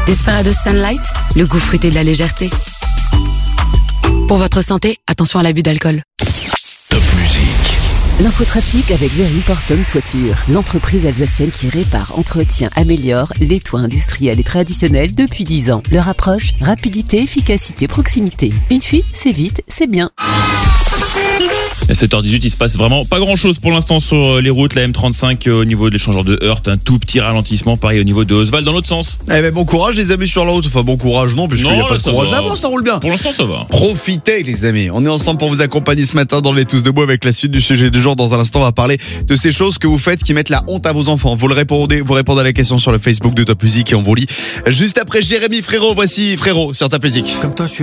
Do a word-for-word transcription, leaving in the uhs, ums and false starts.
Desperados Sunlight, le goût fruité de la légèreté. Pour votre santé, attention à l'abus d'alcool. Top musique. L'infotrafic avec Very Porton Toiture, l'entreprise alsacienne qui répare, entretient, améliore les toits industriels et traditionnels depuis dix ans. Leur approche, rapidité, efficacité, proximité. Une fuite, c'est vite, c'est bien. À sept heures dix-huit, il se passe vraiment pas grand chose pour l'instant sur les routes. La M trente-cinq au niveau de l'échangeur de Heurt, un tout petit ralentissement, pareil au niveau de Oswald dans l'autre sens. Eh ben bon courage les amis sur la route. Enfin bon courage non, puisqu'il n'y a pas de courage. Ah bon, ça roule bien. Pour l'instant ça va. Profitez les amis. On est ensemble pour vous accompagner ce matin dans les Tous Debout avec la suite du sujet du jour. Dans un instant, on va parler de ces choses que vous faites qui mettent la honte à vos enfants. Vous le répondez, vous répondez à la question sur le Facebook de Top Musique et on vous lit juste après Jérémy Frérot. Voici Frérot sur Top Musique. Comme toi, je suis